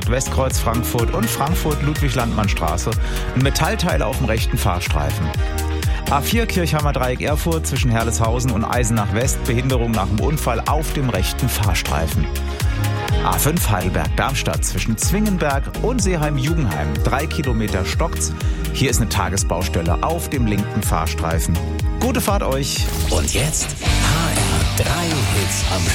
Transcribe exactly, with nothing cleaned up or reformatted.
Eisenach Westkreuz Frankfurt und Frankfurt-Ludwig-Landmann-Straße ein Metallteil auf dem rechten Fahrstreifen. A vier Kirchheimer Dreieck Erfurt zwischen Herleshausen und Eisenach West, Behinderung nach dem Unfall auf dem rechten Fahrstreifen. A fünf Heidelberg-Darmstadt zwischen Zwingenberg und Seeheim-Jugenheim. Drei Kilometer stockt's. Hier ist eine Tagesbaustelle auf dem linken Fahrstreifen. Gute Fahrt euch. Und jetzt H R drei Hits am